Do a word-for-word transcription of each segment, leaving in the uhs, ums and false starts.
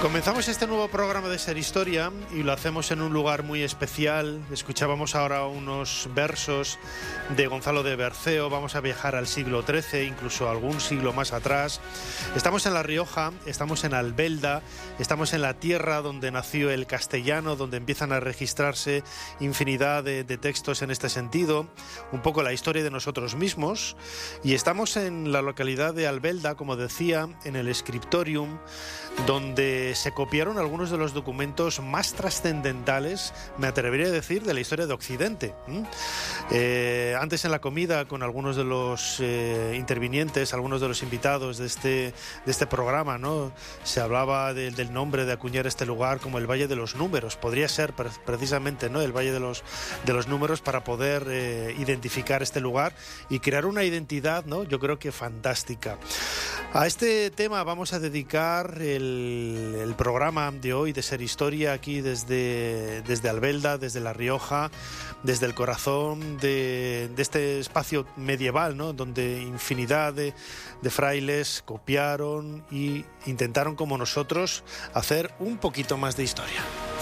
Comenzamos este nuevo programa de Ser Historia y lo hacemos en un lugar muy especial. Escuchábamos ahora unos versos de Gonzalo de Berceo. Vamos a viajar al siglo trece, incluso algún siglo más atrás. Estamos en La Rioja, estamos en Albelda, estamos en la tierra donde nació el castellano, donde empiezan a registrarse infinidad de, de textos en este sentido, un poco la historia de nosotros mismos. Y estamos en la localidad de Albelda, como decía, en el Scriptorium, donde se copiaron algunos de los documentos más trascendentales, me atrevería a decir, de la historia de Occidente. ¿Mm? Eh, antes en la comida, con algunos de los eh, intervinientes, algunos de los invitados de este, de este programa, ¿no? Se hablaba de, del nombre de acuñar este lugar como el Valle de los Números. Podría ser pre precisamente, ¿no?, el Valle de los, de los Números, para poder eh, identificar este lugar y crear una identidad, ¿no?, yo creo que fantástica. A este tema vamos a dedicar el, el programa de hoy de Ser Historia, aquí desde, desde Albelda, desde La Rioja, desde el corazón de, de este espacio medieval, ¿no?, donde infinidad de, de frailes copiaron y intentaron, como nosotros, hacer un poquito más de historia.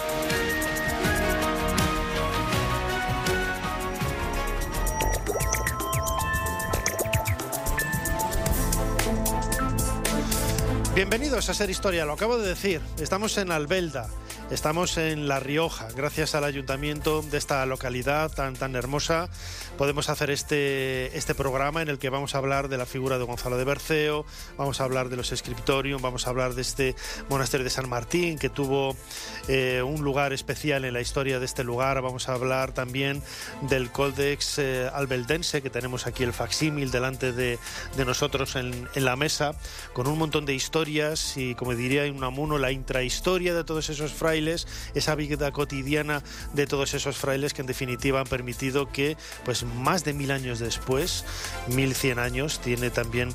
Bienvenidos a Ser Historia, lo acabo de decir, estamos en Albelda, estamos en La Rioja. Gracias al ayuntamiento de esta localidad tan, tan hermosa podemos hacer este, este programa en el que vamos a hablar de la figura de Gonzalo de Berceo, vamos a hablar de los Scriptorium, vamos a hablar de este monasterio de San Martín que tuvo eh, un lugar especial en la historia de este lugar. Vamos a hablar también del Codex eh, albeldense, que tenemos aquí el facsímil delante de, de nosotros en, en la mesa, con un montón de historias y, como diría Unamuno, la intrahistoria de todos esos frailes, esa vida cotidiana de todos esos frailes que en definitiva han permitido que, pues más de mil años después, mil cien años, tiene también